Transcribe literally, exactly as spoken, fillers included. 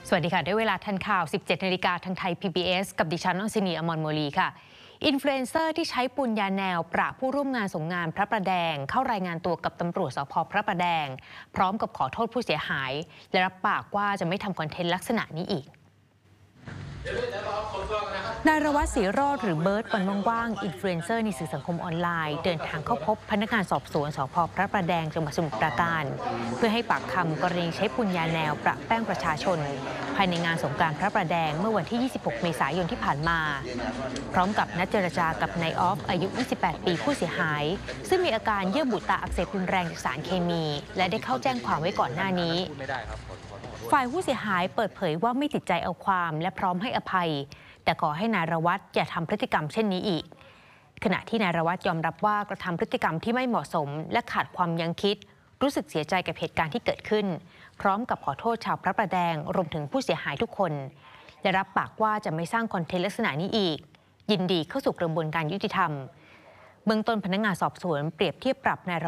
สวัสดีค่ะได้เวลาทันข่าว สิบเจ็ดนาฬิกาทางไทย พี บี เอส กับดิฉันอัญชนีอมรโมลีค่ะอินฟลูเอนเซอร์ที่ใช้ปุญญาแนวประผู้ร่วมงานส่งงานพระประแดงเข้ารายงานตัวกับตำรวจสภ.พระประแดงพร้อมกับขอโทษผู้เสียหายและรับปากว่าจะไม่ทำคอนเทนต์ลักษณะนี้อีกนายรวัตรศรีโรจน์หรือเบิร์ตวันว่างๆอินฟลูเอนเซอร์ในสื่อสังคมออนไลน์เดินทางเข้าพบพนักงานสอบสวนสภ.พระประแดงจังหวัดสมุทรปราการเพื่อให้ปากคำกรณีใช้ปุญญาแนวประแป้งประชาชนภายในงานสงกรานต์พระประแดงเมื่อวันที่ ยี่สิบหก เมษายนที่ผ่านมาพร้อมกับนัดเจรจากับนายออฟอายุ ยี่สิบแปด ปีผู้เสียหายซึ่งมีอาการเยื่อบุตาอักเสบรุนแรงจากสารเคมีและได้เข้าแจ้งความไว้ก่อนหน้านี้ฝ่ายผู้เสียหายเปิดเผยว่าไม่ติดใจเอาความและพร้อมให้อภัยแต่ขอให้นายรวัตรอย่าทำพฤติกรรมเช่นนี้อีกขณะที่นายรวัตรยอมรับว่ากระทำพฤติกรรมที่ไม่เหมาะสมและขาดความยั้งคิดรู้สึกเสียใจกับเหตุการณ์ที่เกิดขึ้นพร้อมกับขอโทษชาวพระประแดงรวมถึงผู้เสียหายทุกคนและรับปากว่าจะไม่สร้างคอนเทนต์ลักษณะนี้อีกยินดีเข้าสู่กระบวนการยุติธรรมเบื้องต้นพนักงานสอบสวนเปรียบเทียบปรับนาย